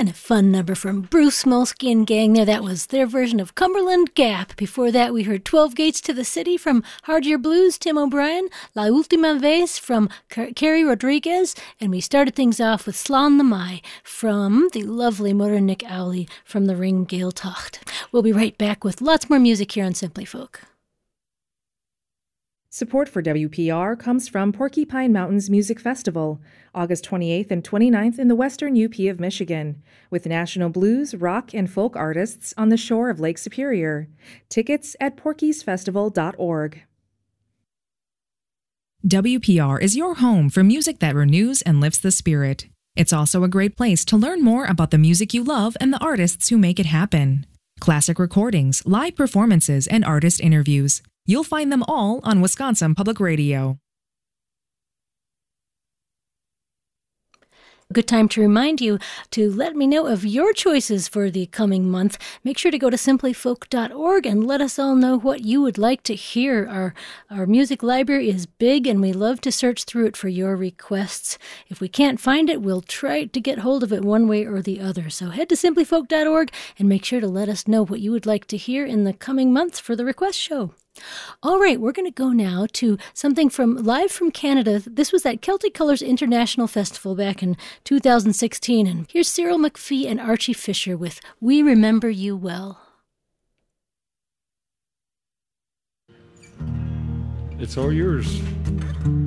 And a fun number from Bruce Smolsky and Gang there. That was their version of Cumberland Gap. Before that, we heard 12 Gates to the City from Hard Year Blues, Tim O'Brien, La Última Vez from Carrie Rodriguez, and we started things off with Slán na Mai from the lovely Muireann Nic Owley from the Ring Gaeltacht. We'll be right back with lots more music here on Simply Folk. Support for WPR comes from Porcupine Mountains Music Festival, August 28th and 29th in the western UP of Michigan, with national blues, rock, and folk artists on the shore of Lake Superior. Tickets at porkiesfestival.org. WPR is your home for music that renews and lifts the spirit. It's also a great place to learn more about the music you love and the artists who make it happen. Classic recordings, live performances, and artist interviews. You'll find them all on Wisconsin Public Radio. Good time to remind you to let me know of your choices for the coming month. Make sure to go to simplyfolk.org and let us all know what you would like to hear. Our music library is big and we love to search through it for your requests. If we can't find it, we'll try to get hold of it one way or the other. So head to simplyfolk.org and make sure to let us know what you would like to hear in the coming months for the request show. All right, we're going to go now to something live from Canada. This was at Celtic Colors International Festival back in 2016. And here's Cyril McPhee and Archie Fisher with We Remember You Well. It's all yours.